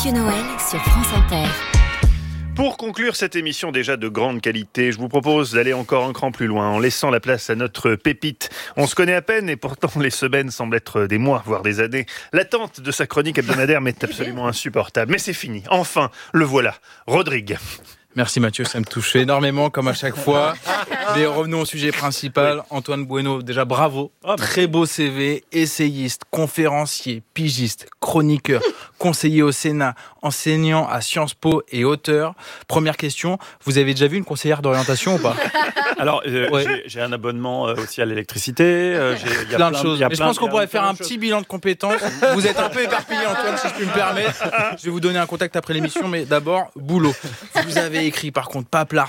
Mathieu Noël sur France Inter. Pour conclure cette émission déjà de grande qualité, je vous propose d'aller encore un cran plus loin en laissant la place à notre pépite. On se connaît à peine et pourtant les semaines semblent être des mois, voire des années. L'attente de sa chronique hebdomadaire m'est absolument insupportable. Mais c'est fini. Enfin, le voilà. Rodrigue. Merci Mathieu, ça me touche énormément comme à chaque fois. Mais revenons au sujet principal. Antoine Bueno, déjà bravo. Très beau CV, essayiste, conférencier, pigiste, chroniqueur, conseiller au Sénat, enseignant à Sciences Po et auteur. Première question, vous avez déjà vu une conseillère d'orientation ou pas ? Alors, j'ai un abonnement aussi à l'électricité. Il y a plein de choses. Mais je pense qu'on pourrait faire un petit bilan de compétences. Vous êtes un peu éparpillé, Antoine, si je puis me permettre. Je vais vous donner un contact après l'émission, mais d'abord, boulot. Vous avez écrit, par contre, Paplard,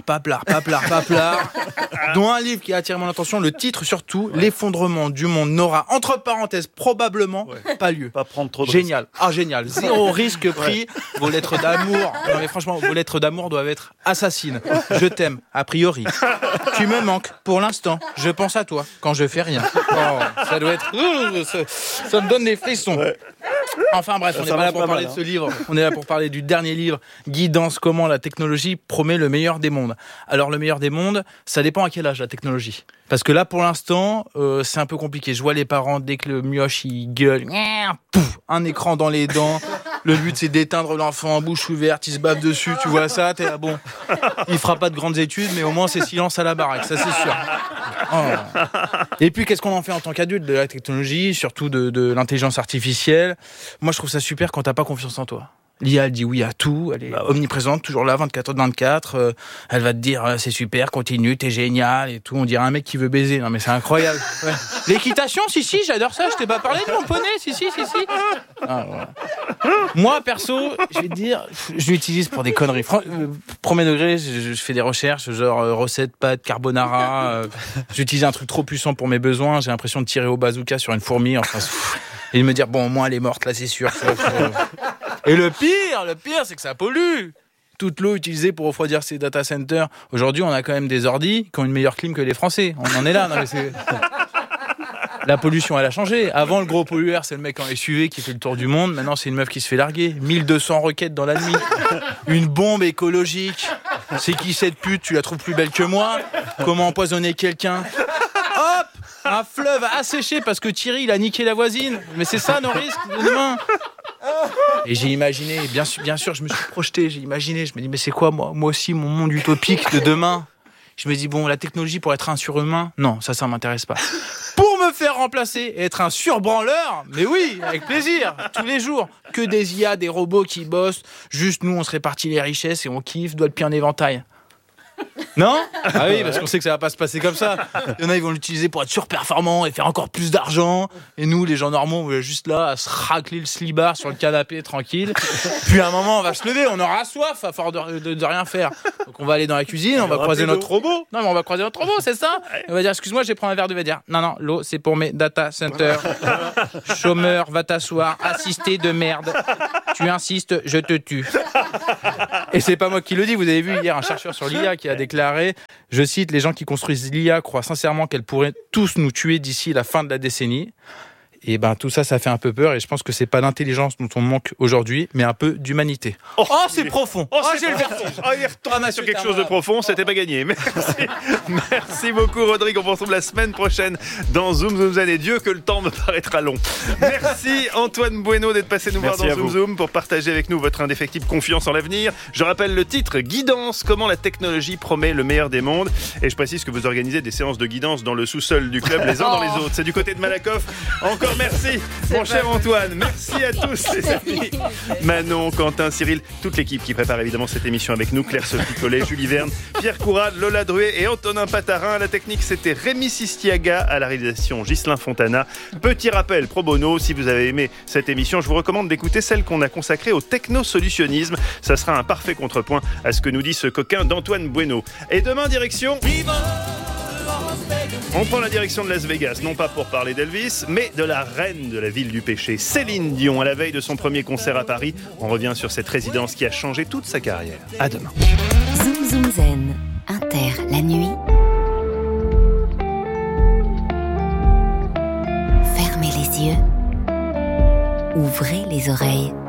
dont un livre qui a attiré mon attention, le titre surtout, L'effondrement du monde n'aura, entre parenthèses, probablement pas lieu. Pas prendre trop de Génial. Ah, génial. Zéro risque pris. Vos lettres d'amour. Non, mais franchement, vos lettres d'amour doivent être assassines. Je t'aime, a priori. Tu me manques, pour l'instant. Je pense à toi, quand je fais rien. Oh, ça doit être... Ça me donne des frissons. Ouais. Enfin bref, on n'est pas là pour parler de ce livre. On est là pour parler du dernier livre, Guidance, comment la technologie promet le meilleur des mondes. Alors le meilleur des mondes, ça dépend à quel âge la technologie. Parce que là, pour l'instant, c'est un peu compliqué. Je vois les parents, dès que le mioche, il gueule, pouf, un écran dans les dents. Le but, c'est d'éteindre l'enfant en bouche ouverte, il se bave dessus, tu vois ça, t'es là, bon, il fera pas de grandes études, mais au moins c'est silence à la baraque, ça c'est sûr. Oh. Et puis, qu'est-ce qu'on en fait en tant qu'adulte de la technologie, surtout de l'intelligence artificielle ? Moi, je trouve ça super quand t'as pas confiance en toi. L'IA, elle dit oui à tout, elle est omniprésente, toujours là, 24h24, elle va te dire c'est super, continue, t'es génial et tout. On dirait un mec qui veut baiser, non mais c'est incroyable. Ouais. L'équitation, si, j'adore ça, je t'ai pas parlé de mon poney, si. Ah, voilà. Moi, perso, je vais te dire, je l'utilise pour des conneries. Premier degré, je fais des recherches, genre recettes, pâtes, carbonara, j'utilise un truc trop puissant pour mes besoins, j'ai l'impression de tirer au bazooka sur une fourmi, enfin, et de me dire, bon, au moins elle est morte, là c'est sûr. Et le pire, c'est que ça pollue. Toute l'eau utilisée pour refroidir ces data centers. Aujourd'hui, on a quand même des ordis qui ont une meilleure clim que les Français. On en est là. Non, mais c'est... La pollution, elle a changé. Avant, le gros pollueur, c'est le mec en SUV qui fait le tour du monde. Maintenant, c'est une meuf qui se fait larguer. 1200 requêtes dans la nuit. Une bombe écologique. C'est qui cette pute ? Tu la trouves plus belle que moi ? Comment empoisonner quelqu'un ? Hop ! Un fleuve asséché parce que Thierry, il a niqué la voisine. Mais c'est ça nos risques de demain. Et j'ai imaginé, bien sûr, je me suis projeté, je me dis, mais c'est quoi moi aussi, mon monde utopique de demain ? Je me dis, bon, la technologie pour être un surhumain, non, ça m'intéresse pas. Pour me faire remplacer et être un surbranleur, mais oui, avec plaisir, tous les jours. Que des IA, des robots qui bossent, juste nous, on se répartit les richesses et on kiffe, doigt de pied en éventail. Non ? Ah oui, parce qu'on sait que ça va pas se passer comme ça. Il y en a, ils vont l'utiliser pour être surperformants et faire encore plus d'argent. Et nous, les gens normaux, on est juste là à se racler le slibard sur le canapé tranquille. Puis à un moment, on va se lever, on aura soif à force de rien faire. Donc on va aller dans la cuisine, on va croiser notre robot. Non, mais on va croiser notre robot, c'est ça ? On va dire, excuse-moi, je vais prendre un verre d'eau. Il va dire, non, l'eau, c'est pour mes data centers. Chômeur, va t'asseoir, assisté de merde. Tu insistes, je te tue. Et c'est pas moi qui le dis, vous avez vu hier un chercheur sur l'IA qui a déclaré, je cite, les gens qui construisent l'IA croient sincèrement qu'elle pourrait tous nous tuer d'ici la fin de la décennie. Et ben tout ça fait un peu peur et je pense que c'est pas l'intelligence dont on manque aujourd'hui, mais un peu d'humanité. Oh c'est profond. J'ai le vertige. Il est retourné sur quelque chose de profond, c'était pas gagné. Merci beaucoup Rodrigue, on se retrouve la semaine prochaine dans Zoom Zoom Zen et Dieu que le temps me paraîtra long. Merci Antoine Bueno d'être passé nous voir dans Zoom Zoom pour partager avec nous votre indéfectible confiance en l'avenir. Je rappelle le titre, Guidance, comment la technologie promet le meilleur des mondes. Et je précise que vous organisez des séances de guidance dans le sous-sol du club les uns dans les autres. C'est du côté de Malakoff. Encore merci, mon cher Antoine. Merci à tous, les amis. Manon, Quentin, Cyril, toute l'équipe qui prépare évidemment cette émission avec nous. Claire-Sophie Collet, Julie Verne, Pierre Courade, Lola Druet et Antonin Patarin. À la technique, c'était Rémi Sistiaga. À la réalisation, Ghislain Fontana. Petit rappel pro bono, si vous avez aimé cette émission, je vous recommande d'écouter celle qu'on a consacrée au technosolutionnisme. Ça sera un parfait contrepoint à ce que nous dit ce coquin d'Antoine Bueno. Et demain, direction... On prend la direction de Las Vegas, non pas pour parler d'Elvis, mais de la reine de la ville du péché, Céline Dion. À la veille de son premier concert à Paris, on revient sur cette résidence qui a changé toute sa carrière. À demain. Zoom Zoom Zen, Inter, la nuit. Fermez les yeux, ouvrez les oreilles.